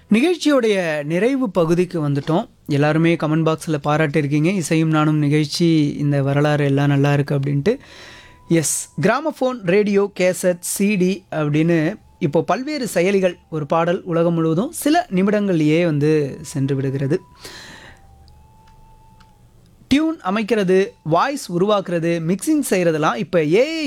நிகழ்ச்சியோடைய நிறைவு பகுதிக்கு வந்துட்டோம். எல்லாருமே கமெண்ட் பாக்ஸில் பாராட்டியிருக்கீங்க. இசையும் நானும் நிகழ்ச்சி இந்த வரலாறு எல்லாம் நல்லா இருக்கு அப்படின்ட்டு. S, gramophone, radio, cassette, CD அப்படின்னு இப்போ பல்வேறு செயலிகள் ஒரு பாடல் உலகம் முழுவதும் சில நிமிடங்கள்லேயே வந்து சென்று விடுகிறது. டியூன் அமைக்கிறது, வாய்ஸ் உருவாக்குறது, மிக்சிங் செய்கிறதெல்லாம் இப்போ ஏஐ